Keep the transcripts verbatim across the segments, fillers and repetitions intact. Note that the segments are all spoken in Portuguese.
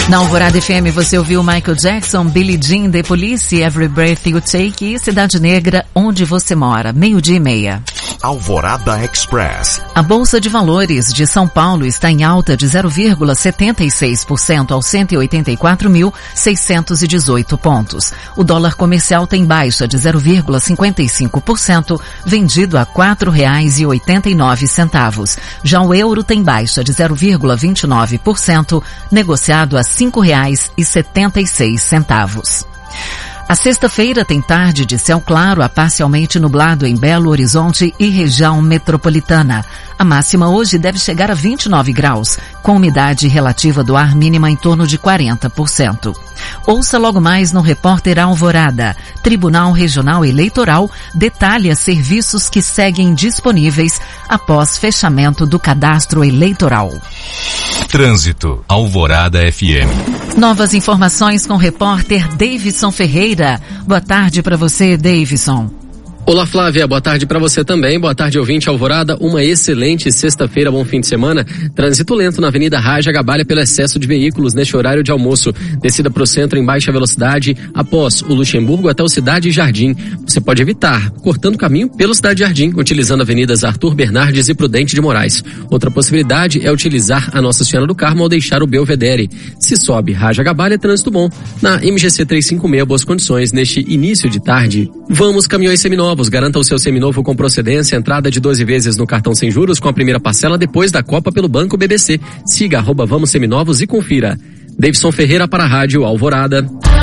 Na Alvorada F M você ouviu Michael Jackson, Billie Jean, The Police, Every Breath You Take e Cidade Negra, Onde Você Mora, meio-dia e meia. Alvorada Express. A Bolsa de Valores de São Paulo está em alta de zero vírgula setenta e seis por cento aos cento e oitenta e quatro mil, seiscentos e dezoito pontos. O dólar comercial tem baixa de zero vírgula cinquenta e cinco por cento, vendido a quatro reais e oitenta e nove centavos. Já o euro tem baixa de zero vírgula vinte e nove por cento, negociado a cinco reais e setenta e seis centavos. A sexta-feira tem tarde de céu claro a parcialmente nublado em Belo Horizonte e região metropolitana. A máxima hoje deve chegar a vinte e nove graus, com umidade relativa do ar mínima em torno de quarenta por cento. Ouça logo mais no Repórter Alvorada. Tribunal Regional Eleitoral detalha serviços que seguem disponíveis após fechamento do cadastro eleitoral. Trânsito, Alvorada F M. Novas informações com o repórter Davidson Ferreira. Boa tarde para você, Davidson. Olá, Flávia, boa tarde para você também, boa tarde, ouvinte Alvorada, uma excelente sexta-feira, bom fim de semana. Trânsito lento na Avenida Raja Gabalha pelo excesso de veículos neste horário de almoço. Descida para o centro em baixa velocidade após o Luxemburgo até o Cidade Jardim. Você pode evitar, cortando o caminho pelo Cidade Jardim, utilizando avenidas Arthur Bernardes e Prudente de Moraes. Outra possibilidade é utilizar a Nossa Senhora do Carmo ao deixar o Belvedere. Se sobe Raja Gabalha, trânsito bom. Na M G C trezentos e cinquenta e seis, boas condições neste início de tarde. Vamos, caminhões seminovos. Garanta o seu seminovo com procedência, entrada de doze vezes no cartão sem juros com a primeira parcela depois da Copa pelo Banco B B C. Siga arroba Vamos Seminovos e confira. Davidson Ferreira para a Rádio Alvorada.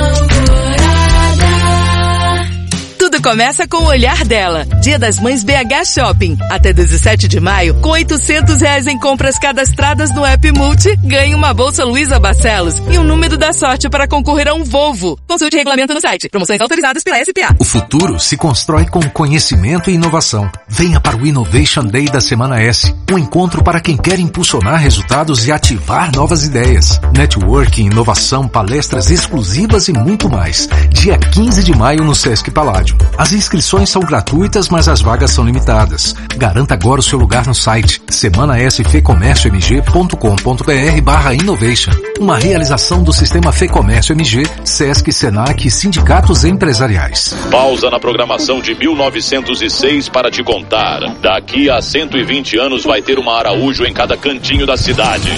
Tudo começa com o olhar dela. Dia das Mães B H Shopping. Até dezessete de maio, com oitocentos reais em compras cadastradas no app Multi, ganhe uma bolsa Luiza Barcelos e um número da sorte para concorrer a um Volvo. Consulte o regulamento no site. Promoções autorizadas pela S P A. O futuro se constrói com conhecimento e inovação. Venha para o Innovation Day da Semana S. Um encontro para quem quer impulsionar resultados e ativar novas ideias. Networking, inovação, palestras exclusivas e muito mais. Dia quinze de maio no Sesc Paládio. As inscrições são gratuitas, mas as vagas são limitadas. Garanta agora o seu lugar no site semana s f comércio m g ponto com ponto b r barra innovation. Uma realização do Sistema Fecomércio M G, Sesc, Senac e sindicatos empresariais. Pausa na programação de mil novecentos e seis para te contar. Daqui a cento e vinte anos vai ter uma Araújo em cada cantinho da cidade.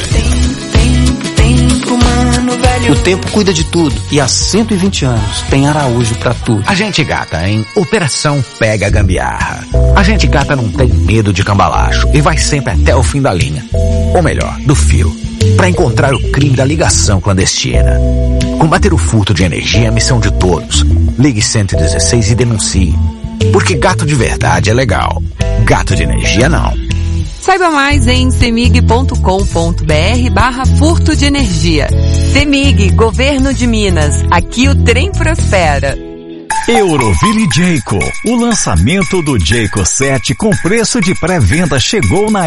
O tempo cuida de tudo e há cento e vinte anos tem Araújo pra tudo. A gente gata em Operação Pega a Gambiarra. A gente gata não tem medo de cambalacho e vai sempre até o fim da linha. Ou melhor, do fio. Para encontrar o crime da ligação clandestina. Combater o furto de energia é a missão de todos. Ligue cento e dezesseis e denuncie. Porque gato de verdade é legal. Gato de energia não. Saiba mais em cemig ponto com ponto b r barra furto de energia. Cemig, Governo de Minas. Aqui o trem prospera. Euroville Jayco. O lançamento do Jayco sete com preço de pré-venda chegou na